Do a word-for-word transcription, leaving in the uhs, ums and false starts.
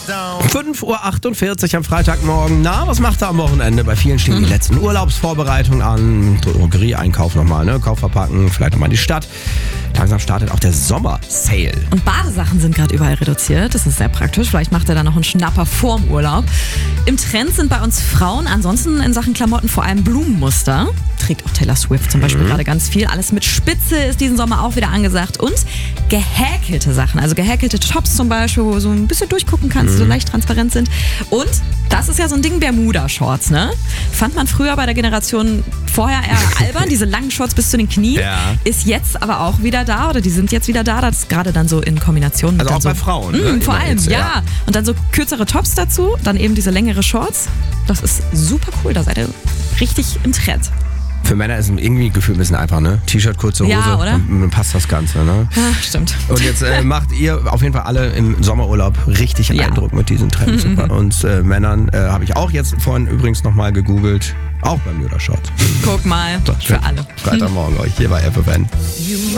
fünf Uhr achtundvierzig am Freitagmorgen. Na, was macht er am Wochenende? Bei vielen stehen die letzten Urlaubsvorbereitungen an. Drogerieeinkauf nochmal, ne? Kauf verpacken, vielleicht nochmal in die Stadt. Langsam startet auch der Sommer-Sale. Und Badesachen sind gerade überall reduziert. Das ist sehr praktisch. Vielleicht macht er da noch einen Schnapper vorm Urlaub. Im Trend sind bei uns Frauen ansonsten in Sachen Klamotten vor allem Blumenmuster. Trägt auch Taylor Swift zum Beispiel mhm. gerade ganz viel. Alles mit Spitze ist diesen Sommer auch wieder angesagt. Und gehäkelte Sachen, also gehäkelte Tops zum Beispiel, wo du so ein bisschen durchgucken kannst, mhm. so leicht transparent sind. Und das ist ja so ein Ding, Bermuda-Shorts, ne? Fand man früher bei der Generation vorher eher albern, diese langen Shorts bis zu den Knien. Ja. Ist jetzt aber auch wieder da, oder die sind jetzt wieder da. Das ist gerade dann so in Kombination mit Also auch so, bei Frauen, mh, ne? Vor allem, jetzt, ja. ja. Und dann so kürzere Tops dazu, dann eben diese längere Shorts. Das ist super cool, da seid ihr richtig im Trend. Für Männer ist es irgendwie gefühlt ein bisschen einfach, ne? T-Shirt, kurze Hose, ja, oder? Und dann passt das Ganze, ne? Ja, stimmt. Und jetzt äh, macht ihr auf jeden Fall alle im Sommerurlaub richtig ja. Eindruck mit diesen Trends. Mhm. Bei uns äh, Männern äh, habe ich auch jetzt vorhin übrigens nochmal gegoogelt. Auch Bermuda-Shorts. Guck mal, So, für alle. Freitagmorgen euch hier bei F F N.